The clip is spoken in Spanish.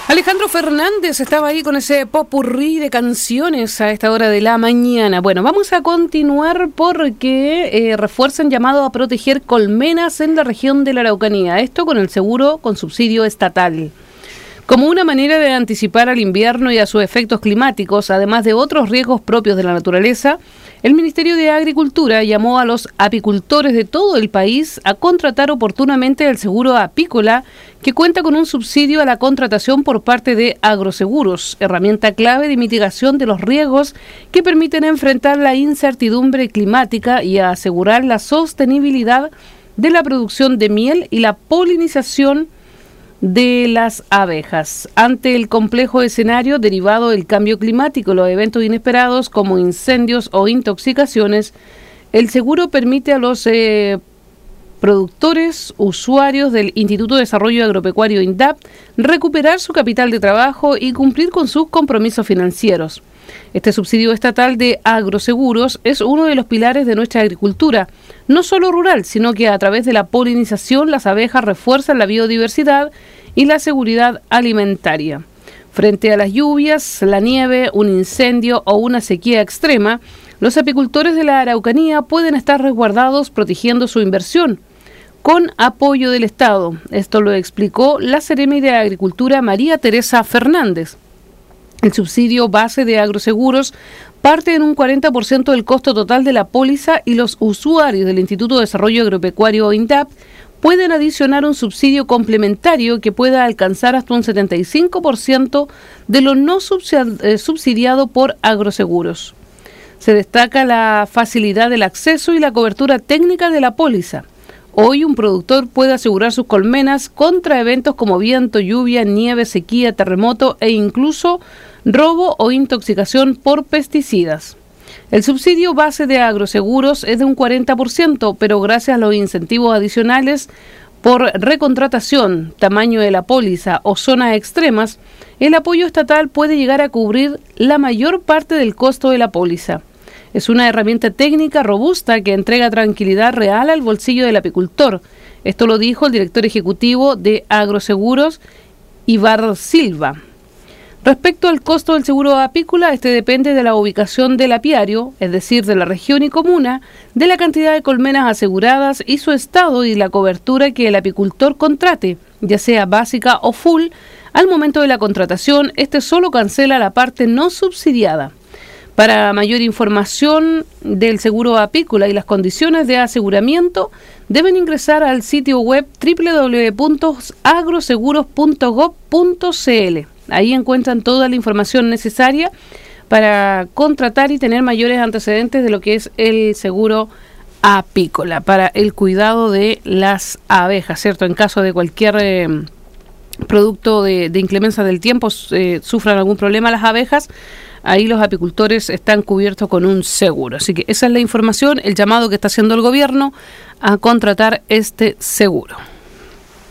Alejandro Fernández estaba ahí con ese popurrí de canciones a esta hora de la mañana. Bueno, vamos a continuar porque refuerzan llamado a proteger colmenas en la región de la Araucanía. Esto con el seguro con subsidio estatal. Como una manera de anticipar al invierno y a sus efectos climáticos, además de otros riesgos propios de la naturaleza, el Ministerio de Agricultura llamó a los apicultores de todo el país a contratar oportunamente el seguro apícola, que cuenta con un subsidio a la contratación por parte de Agroseguros, herramienta clave de mitigación de los riesgos que permiten enfrentar la incertidumbre climática y asegurar la sostenibilidad de la producción de miel y la polinización de las abejas. Ante el complejo escenario derivado del cambio climático, los eventos inesperados como incendios o intoxicaciones, el seguro permite a los productores, usuarios del Instituto de Desarrollo Agropecuario INDAP, recuperar su capital de trabajo y cumplir con sus compromisos financieros. Este subsidio estatal de agroseguros es uno de los pilares de nuestra agricultura, no solo rural, sino que a través de la polinización las abejas refuerzan la biodiversidad y la seguridad alimentaria. Frente a las lluvias, la nieve, un incendio o una sequía extrema, los apicultores de la Araucanía pueden estar resguardados protegiendo su inversión con apoyo del Estado. Esto lo explicó la Seremi de Agricultura María Teresa Fernández. El subsidio base de agroseguros parte en un 40% del costo total de la póliza y los usuarios del Instituto de Desarrollo Agropecuario INDAP pueden adicionar un subsidio complementario que pueda alcanzar hasta un 75% de lo no subsidiado por agroseguros. Se destaca la facilidad del acceso y la cobertura técnica de la póliza. Hoy un productor puede asegurar sus colmenas contra eventos como viento, lluvia, nieve, sequía, terremoto e incluso robo o intoxicación por pesticidas. El subsidio base de agroseguros es de un 40%, pero gracias a los incentivos adicionales por recontratación, tamaño de la póliza o zonas extremas, el apoyo estatal puede llegar a cubrir la mayor parte del costo de la póliza. Es una herramienta técnica robusta que entrega tranquilidad real al bolsillo del apicultor. Esto lo dijo el director ejecutivo de Agroseguros, Ibar Silva. Respecto al costo del seguro apícola, este depende de la ubicación del apiario, es decir, de la región y comuna, de la cantidad de colmenas aseguradas y su estado y la cobertura que el apicultor contrate, ya sea básica o full. Al momento de la contratación, este solo cancela la parte no subsidiada. Para mayor información del seguro apícola y las condiciones de aseguramiento, deben ingresar al sitio web www.agroseguros.gov.cl. Ahí encuentran toda la información necesaria para contratar y tener mayores antecedentes de lo que es el seguro apícola para el cuidado de las abejas, ¿cierto? En caso de cualquier producto de inclemencia del tiempo, sufran algún problema las abejas, ahí los apicultores están cubiertos con un seguro. Así que esa es la información, el llamado que está haciendo el gobierno a contratar este seguro.